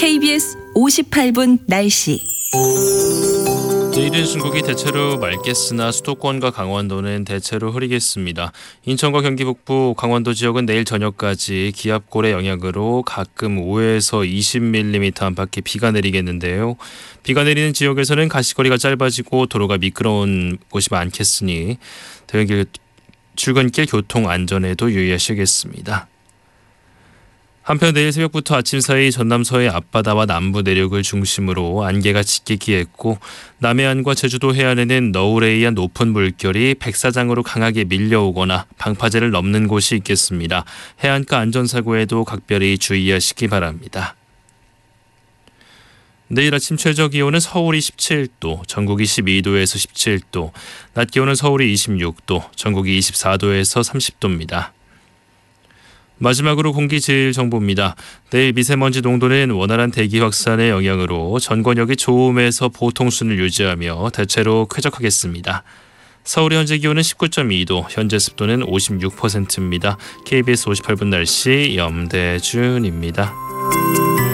KBS 58분 날씨. 내일은 중국이 대체로 맑겠으나 수도권과 강원도는 대체로 흐리겠습니다. 인천과 경기 북부, 강원도 지역은 내일 저녁까지 기압골의 영향으로 가끔 5에서 20mm 안팎의 비가 내리겠는데요. 비가 내리는 지역에서는 가시거리가 짧아지고 도로가 미끄러운 곳이 많겠으니 출근길 교통 안전에도 유의하시겠습니다. 한편 내일 새벽부터 아침 사이 전남 서해 앞바다와 남부 내륙을 중심으로 안개가 짙게 끼겠고 남해안과 제주도 해안에는 너울에 의한 높은 물결이 백사장으로 강하게 밀려오거나 방파제를 넘는 곳이 있겠습니다. 해안가 안전사고에도 각별히 주의하시기 바랍니다. 내일 아침 최저 기온은 서울이 17도, 전국이 12도에서 17도, 낮 기온은 서울이 26도, 전국이 24도에서 30도입니다. 마지막으로 공기질 정보입니다. 내일 미세먼지 농도는 원활한 대기 확산의 영향으로 전 권역이 좋음에서 보통 수준을 유지하며 대체로 쾌적하겠습니다. 서울의 현재 기온은 19.2도, 현재 습도는 56%입니다. KBS 58분 날씨 염대준입니다.